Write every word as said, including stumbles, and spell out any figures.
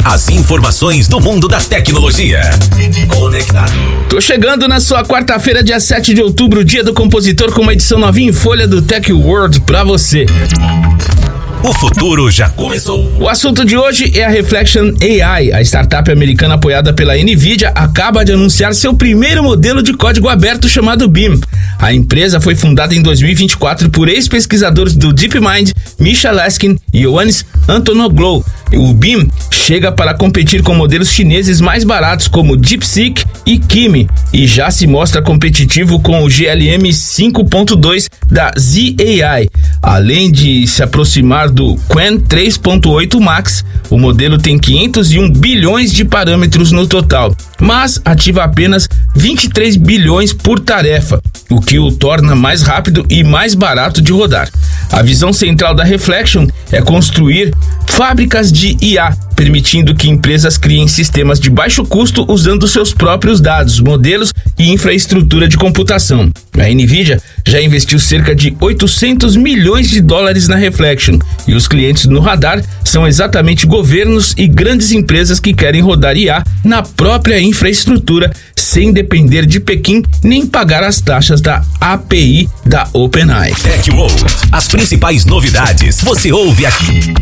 As informações do mundo da tecnologia. Fique conectado. Tô chegando na sua quarta-feira, dia sete de outubro, dia do compositor, com uma edição novinha em folha do Tech World pra você. O futuro já começou. O assunto de hoje é a Reflection A I. A startup americana apoiada pela NVIDIA acaba de anunciar seu primeiro modelo de código aberto chamado Beam. A empresa foi fundada em dois mil e vinte e quatro por ex-pesquisadores do DeepMind, Misha Laskin e Ioannis Antonoglou. O Beam chega para competir com modelos chineses mais baratos como DeepSeek e Kimi e já se mostra competitivo com o G L M cinco ponto dois da Z A I. Além de se aproximar do Qwen três ponto oito Max, o modelo tem quinhentos e um bilhões de parâmetros no total, mas ativa apenas vinte e três bilhões por tarefa, o que o torna mais rápido e mais barato de rodar. A visão central da Reflection é construir fábricas de I A, permitindo que empresas criem sistemas de baixo custo usando seus próprios dados, modelos e infraestrutura de computação. A NVIDIA já investiu cerca de oitocentos milhões de dólares na Reflection, e os clientes no radar são exatamente governos e grandes empresas que querem rodar I A na própria infraestrutura, sem depender de Pequim nem pagar as taxas da A P I da OpenAI. Tech World. As principais novidades você ouve aqui.